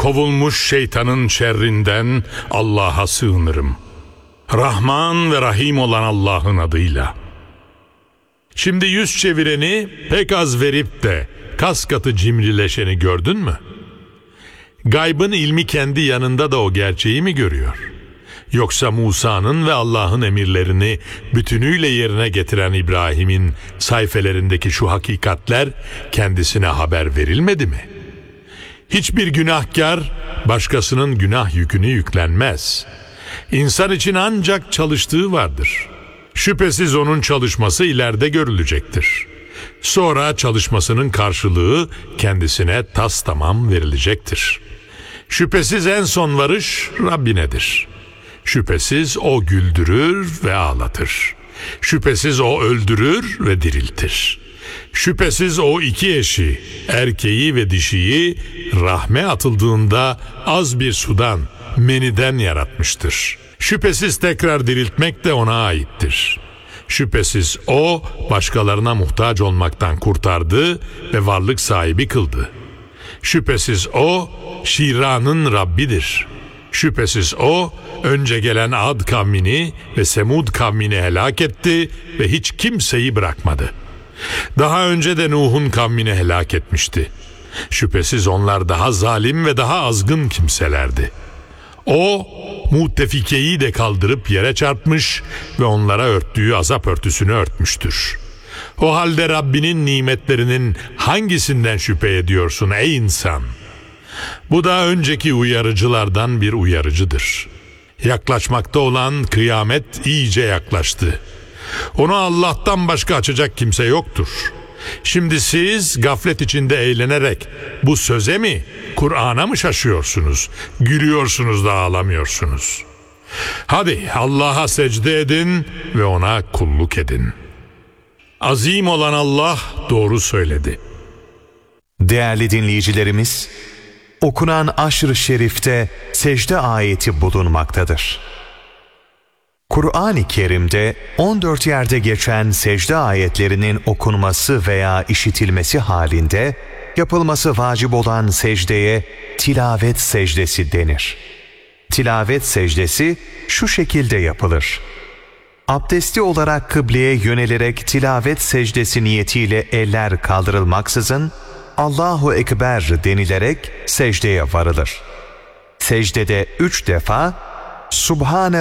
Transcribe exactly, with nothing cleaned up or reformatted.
kovulmuş şeytanın şerrinden Allah'a sığınırım. Rahman ve Rahim olan Allah'ın adıyla. Şimdi yüz çevireni, pek az verip de kas katı cimrileşeni gördün mü? Gaybın ilmi kendi yanında da o gerçeği mi görüyor? Yoksa Musa'nın ve Allah'ın emirlerini bütünüyle yerine getiren İbrahim'in sayfelerindeki şu hakikatler kendisine haber verilmedi mi? Hiçbir günahkar başkasının günah yükünü yüklenmez. İnsan için ancak çalıştığı vardır. Şüphesiz onun çalışması ileride görülecektir. Sonra çalışmasının karşılığı kendisine tastamam verilecektir. Şüphesiz en son varış Rabbinedir. Şüphesiz o güldürür ve ağlatır. Şüphesiz o öldürür ve diriltir. Şüphesiz o iki eşi, erkeği ve dişiyi rahme atıldığında az bir sudan, meniden yaratmıştır. Şüphesiz tekrar diriltmek de ona aittir. Şüphesiz o başkalarına muhtaç olmaktan kurtardı ve varlık sahibi kıldı. Şüphesiz o Şira'nın Rabbidir. Şüphesiz o önce gelen Ad kavmini ve Semud kavmini helak etti ve hiç kimseyi bırakmadı. Daha önce de Nuh'un kavmini helak etmişti. Şüphesiz onlar daha zalim ve daha azgın kimselerdi. O Muttefike'yi de kaldırıp yere çarpmış ve onlara örttüğü azap örtüsünü örtmüştür. O halde Rabbinin nimetlerinin hangisinden şüphe ediyorsun ey insan? Bu da önceki uyarıcılardan bir uyarıcıdır. Yaklaşmakta olan kıyamet iyice yaklaştı. Onu Allah'tan başka açacak kimse yoktur. Şimdi siz gaflet içinde eğlenerek bu söze mi, Kur'an'a mı şaşıyorsunuz? Gülüyorsunuz da ağlamıyorsunuz. Hadi Allah'a secde edin ve ona kulluk edin. Azim olan Allah doğru söyledi. Değerli dinleyicilerimiz, okunan Aşr-ı Şerif'te secde ayeti bulunmaktadır. Kur'an-ı Kerim'de on dört yerde geçen secde ayetlerinin okunması veya işitilmesi halinde yapılması vacip olan secdeye tilavet secdesi denir. Tilavet secdesi şu şekilde yapılır. Abdestli olarak kıbleye yönelerek tilavet secdesi niyetiyle eller kaldırılmaksızın Allahu Ekber denilerek secdeye varılır. Secdede üç defa Subhane